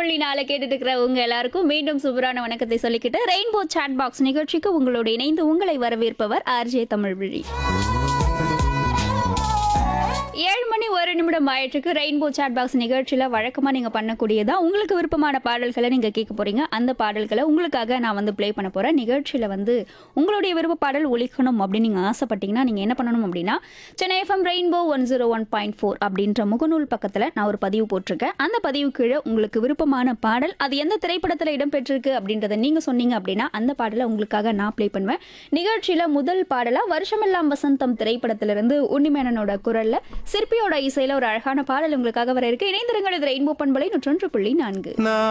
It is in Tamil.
103.4 கேட்டுட்டு இருக்கிற உங்க எல்லாருக்கும் மீண்டும் சூப்பரான வணக்கத்தை சொல்லிக்கிட்டு ரெயின்போ சாட் பாக்ஸ் நிகழ்ச்சிக்கு உங்களோட இணைந்து உங்களை வரவேற்பவர் ஆர்ஜே தமிழ்விழி. 7 மணி 1 நிமிடம் ஆயிட்டுருக்கு. ரெயின்போ சாட் பாக்ஸ் நிகழ்ச்சியில் வழக்கமாக நீங்கள் பண்ணக்கூடியதான் உங்களுக்கு விருப்பமான பாடல்களை நீங்கள் கேட்க போகிறீங்க. அந்த பாடல்களை உங்களுக்காக நான் வந்து ப்ளே பண்ண போகிறேன். நிகழ்ச்சியில் வந்து உங்களுடைய விருப்ப பாடல் ஒலிக்கணும் அப்படின்னு நீங்கள் ஆசைப்பட்டீங்கன்னா நீங்கள் என்ன பண்ணணும் அப்படின்னா சென்னை எஃப்எம் ரெயின்போ 101.4 அப்படின்ற முகநூல் பக்கத்தில் நான் ஒரு பதிவு போட்டிருக்கேன். அந்த பதிவு கீழே உங்களுக்கு விருப்பமான பாடல் அது எந்த திரைப்படத்தில் இடம்பெற்றிருக்கு அப்படின்றத நீங்கள் சொன்னீங்க அப்படின்னா அந்த பாடலை உங்களுக்காக நான் ப்ளே பண்ணுவேன். நிகழ்ச்சியில் முதல் பாடலாக வருஷமெல்லாம் வசந்தம் திரைப்படத்திலிருந்து உன்னிமேனனோட குரலில் சிற்பியோட இசையில ஒரு அழகான பாடல் உங்களுக்காக வர இருக்கு. இணைந்திருங்கள். இது ரெயின்போ பண்பலை 101.4.